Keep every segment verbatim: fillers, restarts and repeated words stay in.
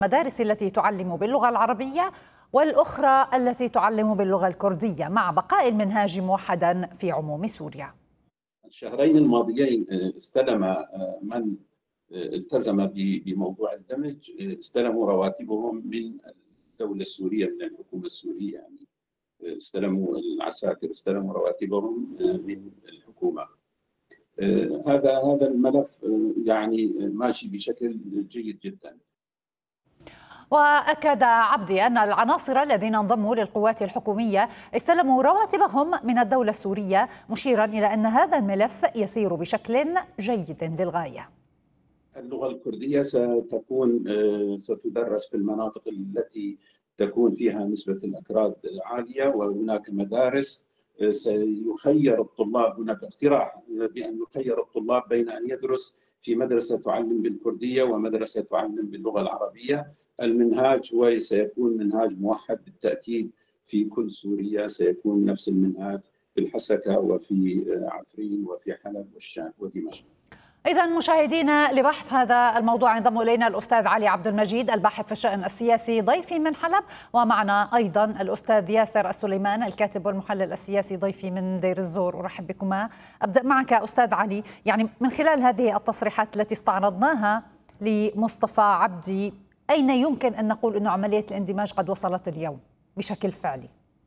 المدارس التي تعلم باللغة العربية والأخرى التي تعلم باللغة الكردية مع بقاء المنهاج موحدا في عموم سوريا. الشهرين الماضيين استلم من التزم بموضوع الدمج استلموا رواتبهم من الدولة السورية، من الحكومة السورية، يعني استلموا العساكر استلموا رواتبهم من الحكومة. هذا هذا الملف يعني ماشي بشكل جيد جدا. وأكد عبدي أن العناصر الذين انضموا للقوات الحكومية استلموا رواتبهم من الدولة السورية، مشيرا إلى أن هذا الملف يسير بشكل جيد للغاية. اللغة الكردية ستكون ستدرس في المناطق التي تكون فيها نسبة الأكراد عالية، وهناك مدارس سيخير الطلاب، هناك اقتراح بأن يخير الطلاب بين أن يدرس في مدرسة تعلم بالكردية ومدرسة تعلم باللغة العربية. المنهاج هو سيكون منهاج موحد بالتأكيد في كل سوريا، سيكون نفس المنهاج في الحسكة وفي عفرين وفي حلب والشام ودمشق. إذا مشاهدينا، لبحث هذا الموضوع ينضم إلينا الأستاذ علي عبد المجيد الباحث في الشأن السياسي ضيفي من حلب، ومعنا أيضا الأستاذ ياسر السليمان الكاتب والمحلل السياسي ضيفي من دير الزور. أرحب بكما. أبدأ معك أستاذ علي، يعني من خلال هذه التصريحات التي استعرضناها لمصطفى عبدي، أين يمكن أن نقول أن عملية الاندماج قد وصلت اليوم بشكل فعلي؟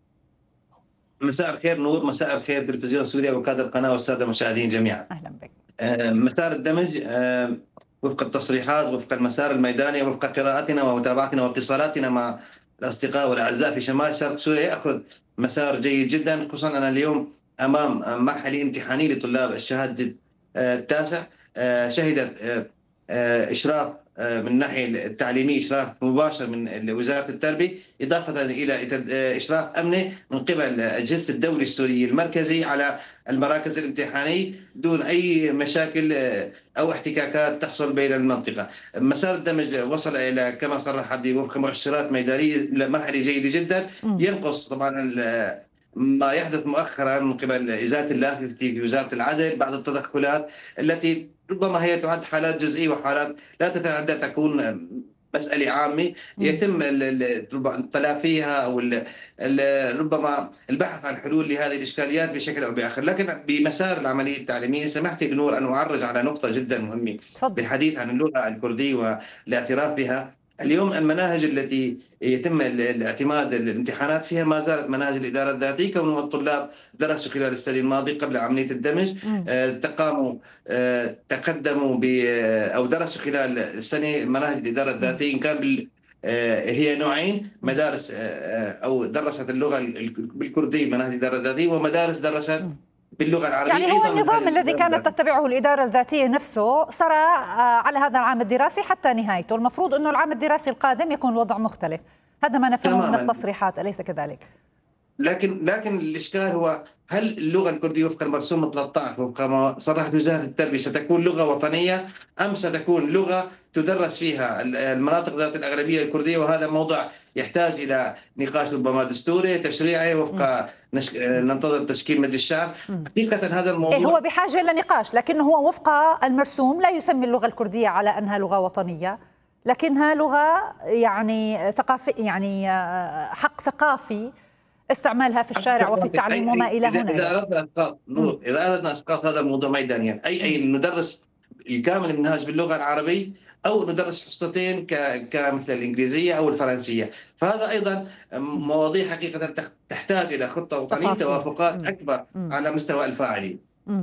مساء الخير نور، مساء الخير تلفزيون سوريا وكادر القناة والسادة المشاهدين جميعا. أهلا بك. مسار الدمج وفق التصريحات، وفق المسار الميداني، وفق قراءتنا ومتابعتنا واتصالاتنا مع الأصدقاء والأعزاء في شمال شرق سوريا يأخذ مسار جيد جدا، خصوصا أنا اليوم أمام مرحلة امتحانية لطلاب الشهادة التاسع شهدت إشراف من الناحية التعليمية، إشراف مباشر من وزارة التربية، إضافة إلى إشراف أمني من قبل أجهزة الدولة السورية المركزي على المراكز الامتحانية دون أي مشاكل أو احتكاكات تحصل بين المنطقة. مسار الدمج وصل إلى كما صرح عبدي وفق مؤشرات ميدانية لمرحلة جيدة جدا. ينقص طبعا ما يحدث مؤخرا من قبل إزالة اللافتة في وزارة العدل بعض التدخلات التي ربما هي تعد حالات جزئية وحالات لا تتعدى تكون مسألة عامة يتم تلافيها أو ربما البحث عن حلول لهذه الإشكاليات بشكل أو بآخر. لكن بمسار العملية التعليمية سمحت لي بنور أن أعرج على نقطة جدا مهمة بالحديث عن اللغة الكردية والاعتراف بها. اليوم المناهج التي يتم الاعتماد الامتحانات فيها ما زالت مناهج الإدارة الذاتية، كون الطلاب درسوا خلال السنة الماضية قبل عملية الدمج تقاموا تقدموا ب أو درسوا خلال السنة مناهج الإدارة الذاتية، إن كان بال هي نوعين، مدارس أو درست اللغة بالكردية مناهج الإدارة الذاتية، ومدارس درست باللغة العربية. يعني هو النظام الذي كانت تتبعه الإدارة الذاتية نفسه سرى على هذا العام الدراسي حتى نهايته. المفروض أنه العام الدراسي القادم يكون الوضع مختلف، هذا ما نفهمه من التصريحات، أليس كذلك؟ لكن لكن الإشكال هو هل اللغة الكردية وفق المرسوم ثلاثة عشر وفق ما صرحت وزارة التربية ستكون لغة وطنية أم ستكون لغة تدرس فيها المناطق ذات الأغلبية الكردية؟ وهذا موضوع يحتاج إلى نقاش ربما دستوري تشريعي وفق نشك... ننتظر تشكيل مجلس الشعب. حقيقة هذا الموضوع هو بحاجة إلى نقاش، لكنه هو وفق المرسوم لا يسمي اللغة الكردية على أنها لغة وطنية، لكنها لغة يعني ثقافي، يعني حق ثقافي استعمالها في الشارع وفي التعليم وما إلى هنا. إذا أردنا إسقاط نور إذا أردنا إسقاط هذا الموضوع ميدانيا، أي أي ندرس الكامل المنهاج باللغة العربية أو ندرس حصتين كمثل الإنجليزية أو الفرنسية، فهذا أيضا مواضيع حقيقة تحتاج إلى خطة وطنية توافقات أكبر على مستوى الفاعلين.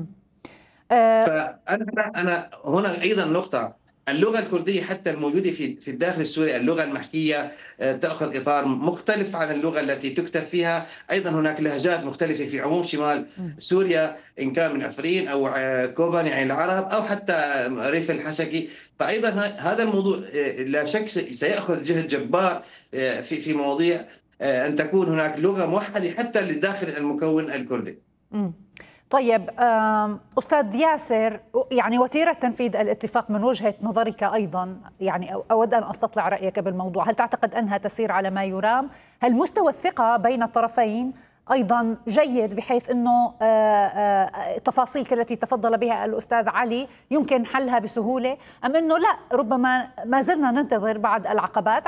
فأنا أنا هنا أيضا نقطة، اللغة الكردية حتى الموجودة في في الداخل السوري اللغة المحكية تأخذ إطار مختلف عن اللغة التي تكتب فيها. أيضا هناك لهجات مختلفة في عموم شمال سوريا، إن كان من عفرين أو كوباني عين العرب أو حتى ريف الحسكي. فأيضا هذا الموضوع لا شك سيأخذ جهد جبار في في مواضيع أن تكون هناك لغة موحدة حتى لداخل المكون الكردي. طيب أستاذ ياسر، يعني وتيرة تنفيذ الاتفاق من وجهة نظرك أيضا، يعني أود أن أستطلع رأيك بالموضوع، هل تعتقد أنها تسير على ما يرام؟ هل مستوى الثقة بين الطرفين أيضا جيد بحيث أنه التفاصيل التي تفضل بها الأستاذ علي يمكن حلها بسهولة، أم أنه لا ربما ما زلنا ننتظر بعض العقبات